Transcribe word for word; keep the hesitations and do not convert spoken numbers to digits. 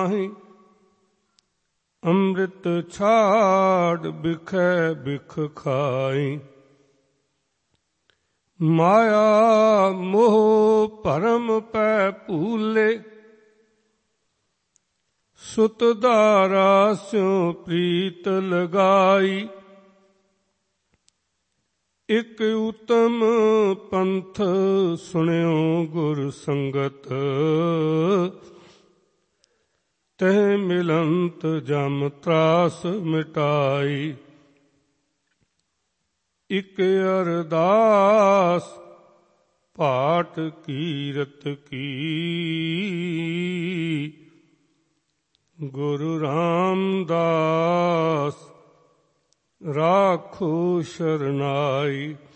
ਨਾਹੀਂ। ਅੰਮ੍ਰਿਤ ਛਾੜ ਬਿਖੈ ਬਿਖ ਖਾਈ। ਮਾਇਆ ਮੋਹ ਭਰਮ ਪੈ ਭੂਲੇ। ਸੁਤ ਧਾਰਾ ਸਿਉ ਪ੍ਰੀਤ ਲਗਾਈ। ਇਕ ਉਤਮ ਪੰਥ ਸੁਣਿਓ ਗੁਰ ਸੰਗਤ। ਤਹਿ ਮਿਲੰਤ ਜਮ ਤਰਾਸ ਮਿਟਾਈ। ਇਕ ਅਰਦਾਸ ਪਾਠ ਕੀਰਤ ਕੀ। ਗੁਰੂ ਰਾਮਦਾਸ ਰਾਖੋ ਸ਼ਰਨਾਈ।